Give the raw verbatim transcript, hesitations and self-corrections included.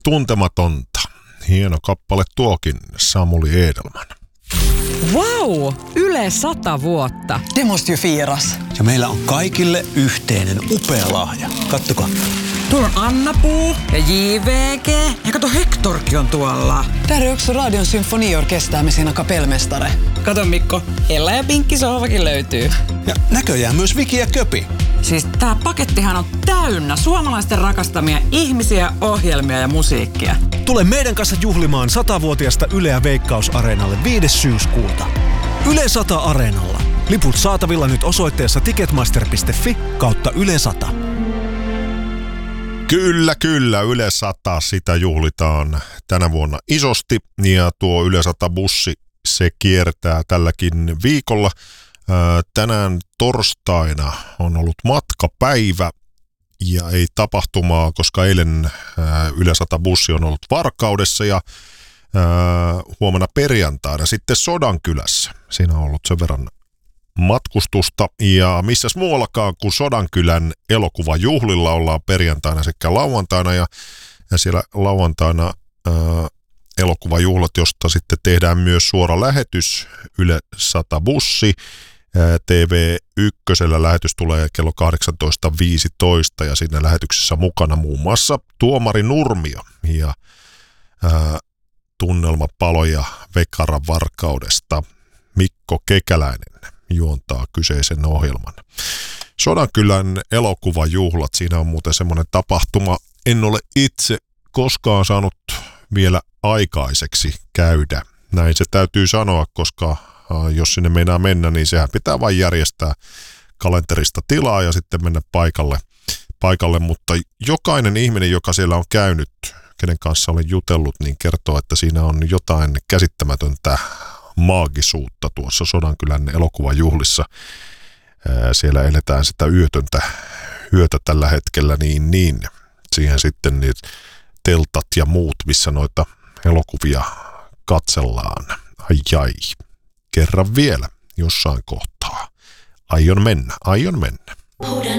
Tuntematonta. Hieno kappale tuokin, Samuli Edelman. Wow, Yle sata vuotta. Det måste ju firas. Ja meillä on kaikille yhteinen upea lahja. Kattokaa. Tuolla on Anna-Puu ja J V G. Ja kato, Hectorkin on tuolla. Där är också Radion symfoniorkester med sina kapellmästare. Kato Mikko, Ella ja Pinkki sohvakin löytyy. Ja näköjään myös Viki ja Köpi. Siis tää pakettihan on täynnä suomalaisten rakastamia ihmisiä, ohjelmia ja musiikkia. Tule meidän kanssa juhlimaan satavuotiasta Yleä Veikkaus-areenalle viides syyskuuta. Yle sata Areenalla. Liput saatavilla nyt osoitteessa ticketmaster piste fi kautta Yle sata. Kyllä, kyllä. Yle sata, sitä juhlitaan tänä vuonna isosti. Ja tuo Yle sata bussi, se kiertää tälläkin viikolla. Tänään torstaina on ollut matkapäivä ja ei tapahtumaa, koska eilen Yle sata bussi on ollut Varkaudessa ja huomenna perjantaina sitten Sodankylässä. Siinä on ollut sen verran matkustusta ja missäs muuallakaan kuin Sodankylän elokuvajuhlilla ollaan perjantaina sekä lauantaina ja, ja siellä lauantaina ää, elokuvajuhlat, josta sitten tehdään myös suora lähetys Yle sata bussi. T V yksi lähetys tulee kello kahdeksantoista viisitoista ja siinä lähetyksessä mukana muun muassa Tuomari Nurmio ja ää, tunnelmapaloja Vekaran Varkaudesta Mikko Kekäläinen juontaa kyseisen ohjelman. Sodankylän elokuvajuhlat, siinä on muuten semmoinen tapahtuma, en ole itse koskaan saanut vielä aikaiseksi käydä. Näin se täytyy sanoa, koska jos sinne meinaa mennä, niin sehän pitää vain järjestää kalenterista tilaa ja sitten mennä paikalle. paikalle. Mutta jokainen ihminen, joka siellä on käynyt, kenen kanssa olen jutellut, niin kertoo, että siinä on jotain käsittämätöntä maagisuutta tuossa Sodankylän elokuvajuhlissa. Siellä eletään sitä yötöntä yötä tällä hetkellä, niin, niin siihen sitten niitä teltat ja muut, missä noita elokuvia katsellaan. Ai ai. Kerran vielä jossain kohtaa. Aion mennä, aion mennä.